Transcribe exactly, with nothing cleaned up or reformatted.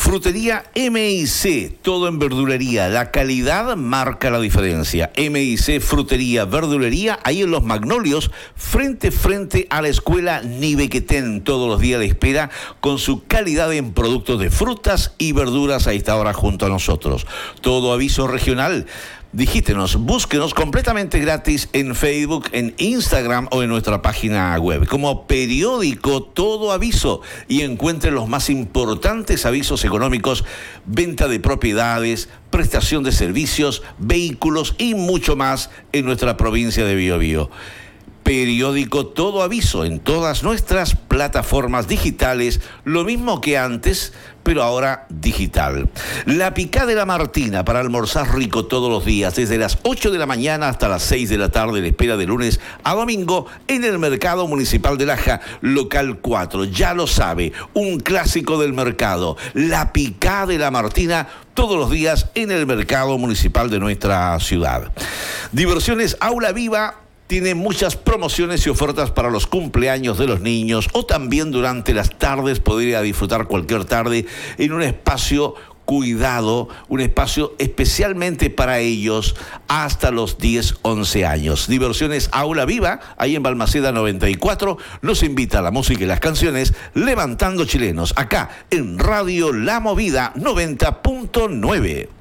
Frutería M y C, todo en verdulería. La calidad marca la diferencia. M y C Frutería, Verdulería, ahí en Los Magnolios, frente frente a la escuela Nivequetén. Todos los días de espera con su calidad en productos de frutas y verduras a esta hora junto a nosotros. Todo aviso regional. Digítenos, búsquenos completamente gratis en Facebook, en Instagram o en nuestra página web. Como periódico Todo Aviso, y encuentre los más importantes avisos económicos, venta de propiedades, prestación de servicios, vehículos y mucho más en nuestra provincia de Biobío. Periódico Todo Aviso en todas nuestras plataformas digitales, lo mismo que antes, pero ahora digital. La Picá de la Martina, para almorzar rico todos los días, desde las ocho de la mañana hasta las seis de la tarde, en espera de lunes a domingo, en el Mercado Municipal de Laja, local cuatro. Ya lo sabe, un clásico del mercado. La Picá de la Martina, todos los días en el Mercado Municipal de nuestra ciudad. Diversiones Aula Viva tiene muchas promociones y ofertas para los cumpleaños de los niños, o también durante las tardes podría disfrutar cualquier tarde en un espacio cuidado, un espacio especialmente para ellos hasta los diez, once años. Diversiones Aula Viva, ahí en Balmaceda noventa y cuatro, nos invita a la música y las canciones Levantando Chilenos, acá en Radio La Movida noventa punto nueve.